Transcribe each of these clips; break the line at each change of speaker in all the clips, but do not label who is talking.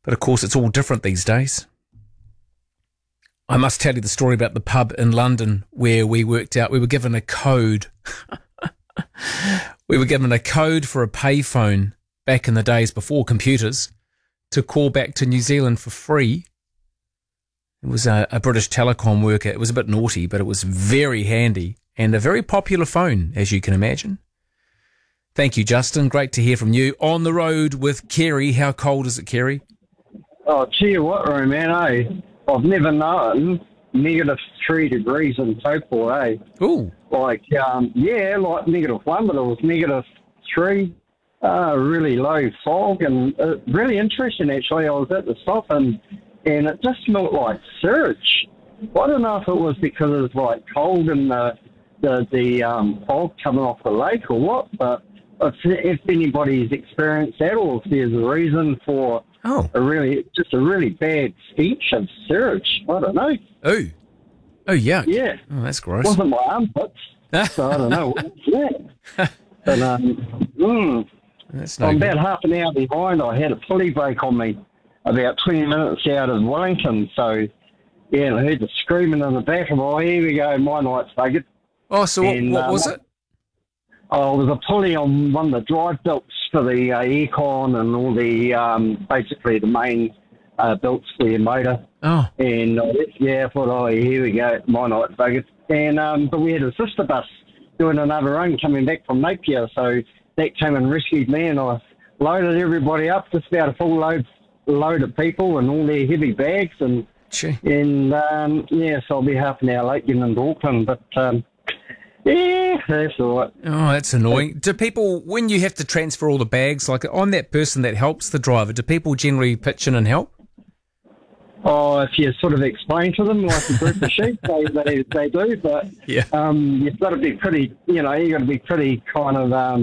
But of course, it's all different these days. I must tell you the story about the pub in London where we worked out, we were given a code. We were given a code for a payphone back in the days before computers to call back to New Zealand for free. It was a British Telecom worker. It was a bit naughty, but it was very handy and a very popular phone, as you can imagine. Thank you, Justin. Great to hear from you. On the road with Kerry. How cold is it, Kerry?
Oh, tell you what, Roman, I've never known -3 degrees in Taupo,
Ooh.
Like, like -1, but it was -3. Really low fog, and really interesting, actually. I was at the stop, and it just smelled like sewage. I don't know if it was because it was, like, cold and the fog coming off the lake or what, but if anybody's experienced that or if there's a reason for a really bad stench of sewage, I don't know.
Oh, yuck.
Yeah.
Oh, that's gross.
It wasn't my armpits, so I don't know. Yeah. But,
that's no
I'm
good.
about half an hour behind. I had a pulley break on me about 20 minutes out of Wellington, so, yeah, and I heard the screaming in the back of my, here we go, my night's buggered.
Oh, so what was it?
Oh, it was a pulley on one of the drive belts for the aircon and all the, basically the main belts for your motor.
Oh.
And, I thought, here we go, my night's buggered. And, but we had a sister bus doing another run coming back from Napier, so that came and rescued me, and I loaded everybody up, just about a full load of people and all their heavy bags, and
Gee.
so I'll be half an hour late getting into Auckland, but yeah, that's all right.
Oh, that's annoying. Do people, when you have to transfer all the bags, like I'm that person that helps the driver, do people generally pitch in and help?
Oh, if you sort of explain to them like a group of sheep, they do, but you've got to be pretty, you've got to be pretty kind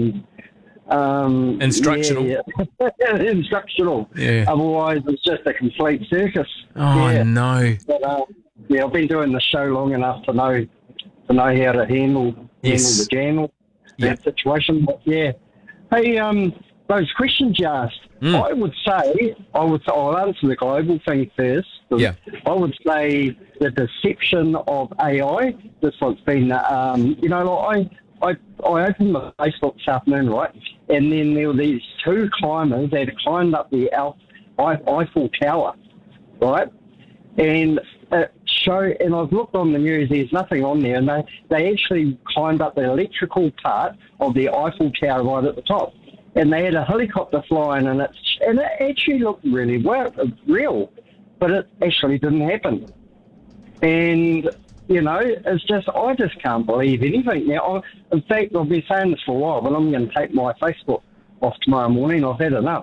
of
instructional.
Yeah. Instructional. Yeah. Otherwise, it's just a complete circus.
Oh, no.
But, I've been doing the show long enough to know how to handle the jam, that situation. But yeah, hey, those questions you asked, I would say I'll answer the global thing first.
Yeah.
I would say the deception of AI. This one's been, I opened my Facebook this afternoon, right, and then there were these two climbers that had climbed up the Eiffel Tower, right, and and I've looked on the news, there's nothing on there, and they actually climbed up the electrical part of the Eiffel Tower right at the top, and they had a helicopter flying, and it actually looked really real, but it actually didn't happen. And, it's just, I just can't believe anything. Now, in fact, I've been saying this for a while, but I'm going to take my Facebook off tomorrow morning. I've had enough.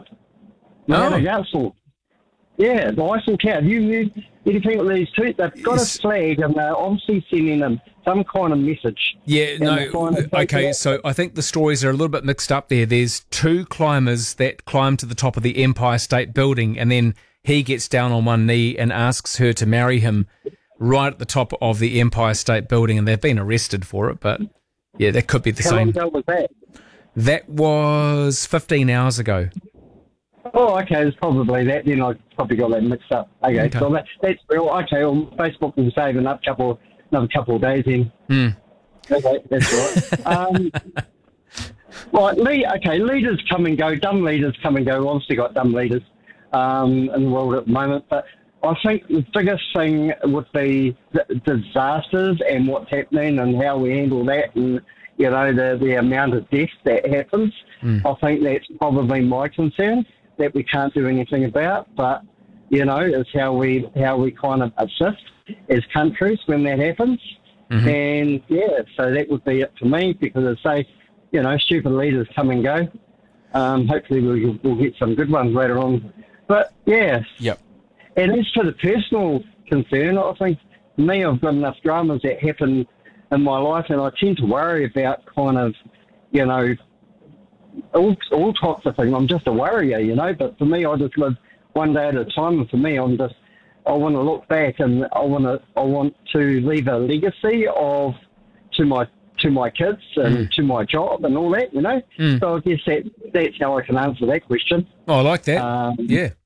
Yeah, the Eiffel Tower. You anything with these two? They've got a flag, and they're obviously sending them some kind of message.
Yeah, no, okay, so I think the stories are a little bit mixed up there. There's two climbers that climb to the top of the Empire State Building, and then he gets down on one knee and asks her to marry him right at the top of the Empire State Building, and they've been arrested for it, but yeah, that could be the same.
How long ago was that?
That was 15 hours ago.
Oh, okay, it's probably that. Then I probably got that mixed up. Okay. So that's real. Okay, well, Facebook will save another couple of days then. Okay, that's right. Right, leaders come and go. Dumb leaders come and go. We've obviously got dumb leaders in the world at the moment, but I think the biggest thing would be disasters and what's happening and how we handle that, and the amount of death that happens. I think that's probably my concern, that we can't do anything about, but it's how we kind of assist as countries when that happens. And so that would be it for me, because I say, stupid leaders come and go. Hopefully we'll get some good ones later on. But yeah.
Yep.
And as for the personal concern, I think for me, I've got enough dramas that happen in my life, and I tend to worry about kind of, all types of things. I'm just a worrier, but for me, I just live one day at a time. And for me, I want to look back, and I want to leave a legacy to my kids and to my job and all that, So I guess that's how I can answer that question.
Oh, I like that. Yeah.